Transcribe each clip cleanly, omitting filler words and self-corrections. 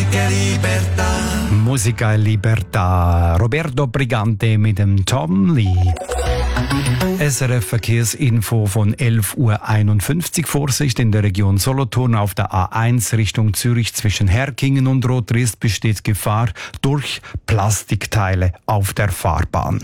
Musica e Libertà. Roberto Brigante mit dem Tom Lee. SRF Verkehrsinfo von 11.51 Uhr. Vorsicht in der Region Solothurn auf der A1 Richtung Zürich zwischen Herkingen und Rotrist besteht Gefahr durch Plastikteile auf der Fahrbahn.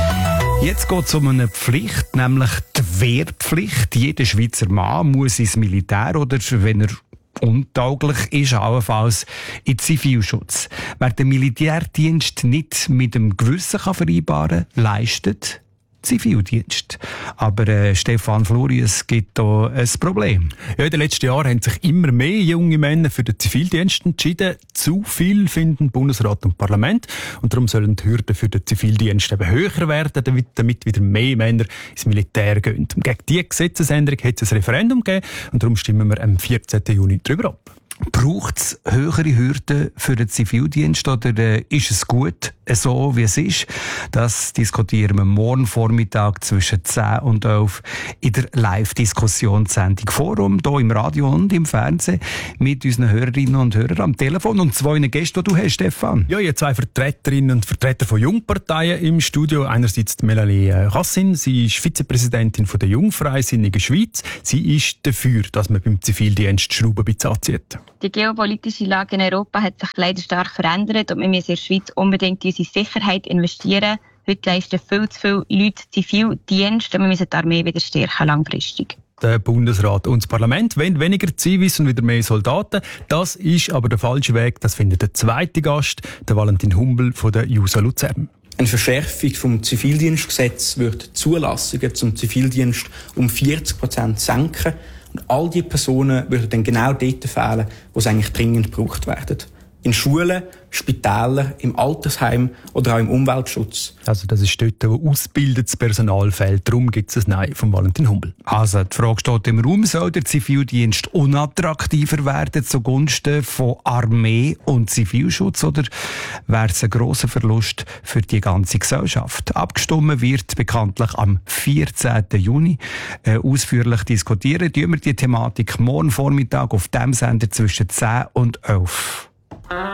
Jetzt geht es um eine Pflicht, nämlich die Wehrpflicht. Jeder Schweizer Mann muss ins Militär oder, wenn er untauglich ist, allenfalls in Zivilschutz. Wer den Militärdienst nicht mit dem Gewissen vereinbaren kann, leistet Zivildienst. Aber Stefan Fluri, es gibt da ein Problem. Ja, in den letzten Jahren haben sich immer mehr junge Männer für den Zivildienst entschieden. Zu viel finden Bundesrat und Parlament. Und darum sollen die Hürden für den Zivildienst eben höher werden, damit wieder mehr Männer ins Militär gehen. Und gegen diese Gesetzesänderung hat es ein Referendum gegeben. Und darum stimmen wir am 14. Juni darüber ab. Braucht es höhere Hürden für den Zivildienst oder ist es gut, so wie es ist? Das diskutieren wir morgen Vormittag zwischen 10 und 11 in der Live-Diskussionssendung Forum, hier im Radio und im Fernsehen, mit unseren Hörerinnen und Hörern am Telefon und zwei Gäste, die du hast, Stefan. Ja, ihr zwei Vertreterinnen und Vertreter von Jungparteien im Studio. Einerseits Melanie Cassin, sie ist Vizepräsidentin von der Jungfreisinnigen Schweiz. Sie ist dafür, dass man beim Zivildienst Schrauben ein bisschen anzieht. Die geopolitische Lage in Europa hat sich leider stark verändert und wir müssen in der Schweiz unbedingt in unsere Sicherheit investieren. Heute leisten viel zu viele Leute Zivildienst und wir müssen die Armee wieder stärken langfristig. Der Bundesrat und das Parlament wollen weniger Zivis und wieder mehr Soldaten. Das ist aber der falsche Weg. Das findet der zweite Gast, der Valentin Humbel von der JUSO Luzern. Eine Verschärfung vom Zivildienstgesetz wird Zulassungen zum Zivildienst um 40% senken. Und all diese Personen würden dann genau dort fehlen, wo sie eigentlich dringend gebraucht werden. In Schulen, Spitälern, im Altersheim oder auch im Umweltschutz. Also das ist dort, wo ausgebildetes Personal fehlt. Darum gibt es ein Nein von Valentin Humbel. Also die Frage steht im Raum, soll der Zivildienst unattraktiver werden zugunsten von Armee und Zivilschutz oder wäre es ein grosser Verlust für die ganze Gesellschaft? Abgestimmt wird bekanntlich am 14. Juni. Ausführlich diskutieren tun wir die Thematik morgen Vormittag auf dem Sender zwischen 10 und 11.